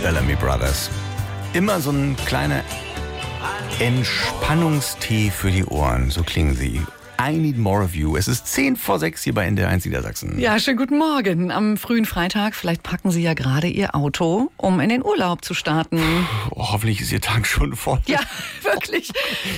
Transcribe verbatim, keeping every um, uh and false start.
Bellamy Brothers. Immer so ein kleiner Entspannungstee für die Ohren, so klingen sie. I need more of you. Es ist zehn vor sechs hier bei N D R eins Niedersachsen. Ja, schönen guten Morgen. Am frühen Freitag, vielleicht packen Sie ja gerade Ihr Auto, um in den Urlaub zu starten. Oh, hoffentlich ist Ihr Tank schon voll. Ja, wirklich.